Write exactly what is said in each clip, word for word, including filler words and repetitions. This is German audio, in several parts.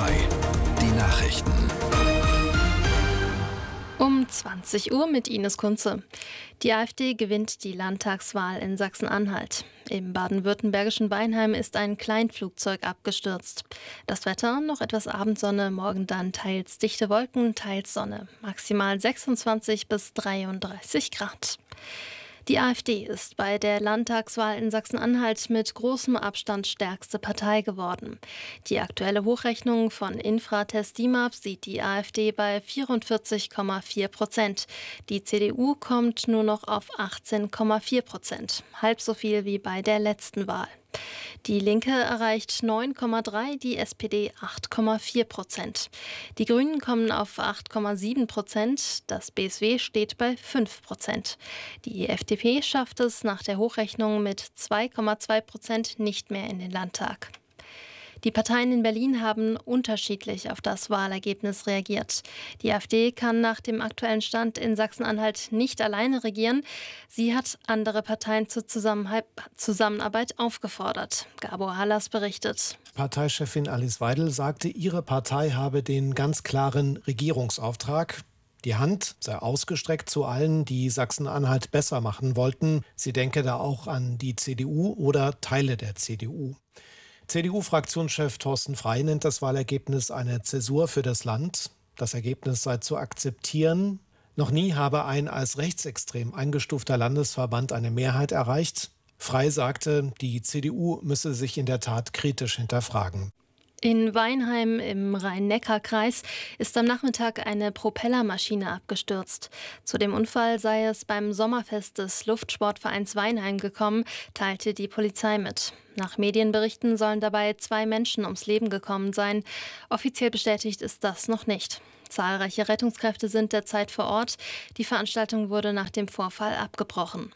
drei, die Nachrichten. Um zwanzig Uhr mit Ines Kunze. Die AfD gewinnt die Landtagswahl in Sachsen-Anhalt. Im baden-württembergischen Weinheim ist ein Kleinflugzeug abgestürzt. Das Wetter, noch etwas Abendsonne, morgen dann teils dichte Wolken, teils Sonne. Maximal sechsundzwanzig bis dreiunddreißig Grad. Die AfD ist bei der Landtagswahl in Sachsen-Anhalt mit großem Abstand stärkste Partei geworden. Die aktuelle Hochrechnung von Infratest DIMAP sieht die AfD bei vierundvierzig Komma vier Prozent. Die C D U kommt nur noch auf achtzehn Komma vier Prozent, halb so viel wie bei der letzten Wahl. Die Linke erreicht neun Komma drei, die S P D acht Komma vier Prozent. Die Grünen kommen auf acht Komma sieben Prozent, das B S W steht bei fünf Prozent. Die F D P schafft es nach der Hochrechnung mit zwei Komma zwei Prozent nicht mehr in den Landtag. Die Parteien in Berlin haben unterschiedlich auf das Wahlergebnis reagiert. Die AfD kann nach dem aktuellen Stand in Sachsen-Anhalt nicht alleine regieren. Sie hat andere Parteien zur Zusammenarbeit aufgefordert. Gabor Hallas berichtet. Parteichefin Alice Weidel sagte, ihre Partei habe den ganz klaren Regierungsauftrag. Die Hand sei ausgestreckt zu allen, die Sachsen-Anhalt besser machen wollten. Sie denke da auch an die C D U oder Teile der C D U. C D U-Fraktionschef Thorsten Frey nennt das Wahlergebnis eine Zäsur für das Land. Das Ergebnis sei zu akzeptieren. Noch nie habe ein als rechtsextrem eingestufter Landesverband eine Mehrheit erreicht. Frey sagte, die C D U müsse sich in der Tat kritisch hinterfragen. In Weinheim im Rhein-Neckar-Kreis ist am Nachmittag eine Propellermaschine abgestürzt. Zu dem Unfall sei es beim Sommerfest des Luftsportvereins Weinheim gekommen, teilte die Polizei mit. Nach Medienberichten sollen dabei zwei Menschen ums Leben gekommen sein. Offiziell bestätigt ist das noch nicht. Zahlreiche Rettungskräfte sind derzeit vor Ort. Die Veranstaltung wurde nach dem Vorfall abgebrochen.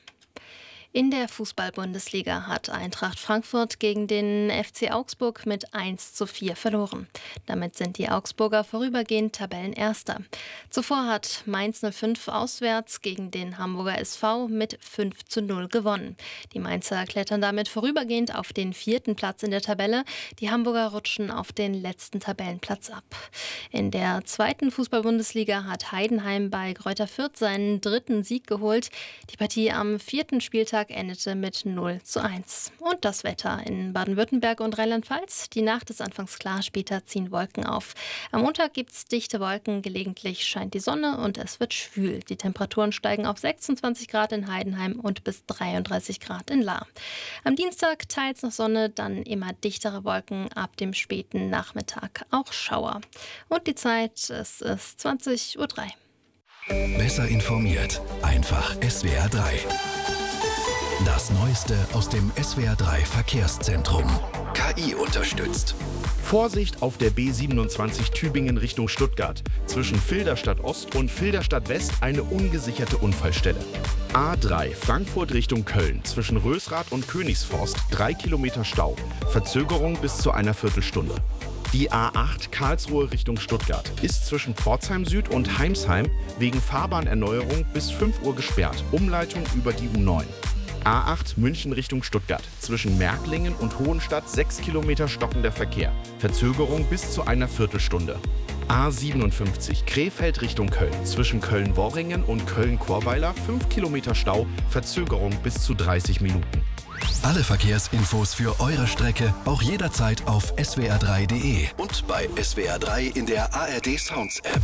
In der Fußball-Bundesliga hat Eintracht Frankfurt gegen den F C Augsburg mit eins zu vier verloren. Damit sind die Augsburger vorübergehend Tabellenerster. Zuvor hat Mainz null fünf auswärts gegen den Hamburger S V mit fünf zu null gewonnen. Die Mainzer klettern damit vorübergehend auf den vierten Platz in der Tabelle. Die Hamburger rutschen auf den letzten Tabellenplatz ab. In der zweiten Fußball-Bundesliga hat Heidenheim bei Greuther Fürth seinen dritten Sieg geholt. Die Partie am vierten Spieltag endete mit null zu eins. Und das Wetter in Baden-Württemberg und Rheinland-Pfalz. Die Nacht ist anfangs klar, später ziehen Wolken auf. Am Montag gibt es dichte Wolken, gelegentlich scheint die Sonne und es wird schwül. Die Temperaturen steigen auf sechsundzwanzig Grad in Heidenheim und bis dreiunddreißig Grad in Lahr. Am Dienstag teils noch Sonne, dann immer dichtere Wolken, ab dem späten Nachmittag auch Schauer. Und die Zeit, es ist zwanzig Uhr drei. Besser informiert, einfach S W R drei. Das Neueste aus dem S W R drei Verkehrszentrum. K I unterstützt. Vorsicht auf der B siebenundzwanzig Tübingen Richtung Stuttgart. Zwischen Filderstadt Ost und Filderstadt West eine ungesicherte Unfallstelle. A drei Frankfurt Richtung Köln. Zwischen Rösrath und Königsforst drei Kilometer Stau. Verzögerung bis zu einer Viertelstunde. Die A acht Karlsruhe Richtung Stuttgart ist zwischen Pforzheim Süd und Heimsheim wegen Fahrbahnerneuerung bis fünf Uhr gesperrt. Umleitung über die U neun. A acht München Richtung Stuttgart. Zwischen Märklingen und Hohenstadt sechs Kilometer stockender Verkehr. Verzögerung bis zu einer Viertelstunde. A siebenundfünfzig Krefeld Richtung Köln. Zwischen Köln-Worringen und Köln-Chorweiler fünf Kilometer Stau. Verzögerung bis zu dreißig Minuten. Alle Verkehrsinfos für eure Strecke auch jederzeit auf S W R drei Punkt de und bei S W R drei in der A R D Sounds App.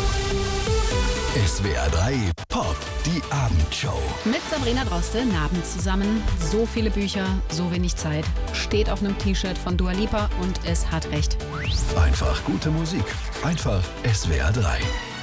S W R drei Pop, die Abendshow. Mit Sabrina Droste, Abend zusammen. So viele Bücher, so wenig Zeit. Steht auf einem T-Shirt von Dua Lipa und es hat recht. Einfach gute Musik. Einfach S W R drei.